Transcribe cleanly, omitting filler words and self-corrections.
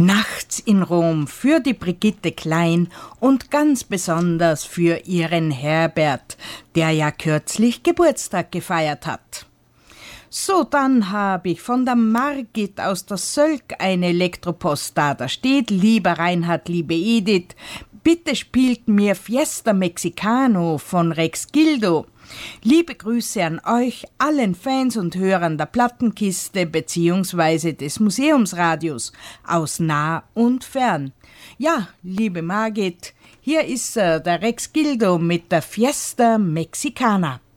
Nachts in Rom für die Brigitte Klein und ganz besonders für ihren Herbert, der ja kürzlich Geburtstag gefeiert hat. So, dann habe ich von der Margit aus der Sölk eine Elektropost da. Da steht: Lieber Reinhard, liebe Edith, bitte spielt mir Fiesta Mexicano von Rex Gildo. Liebe Grüße an euch, allen Fans und Hörern der Plattenkiste bzw. des Museumsradios aus nah und fern. Ja, liebe Margit, hier ist der Rex Gildo mit der Fiesta Mexicana.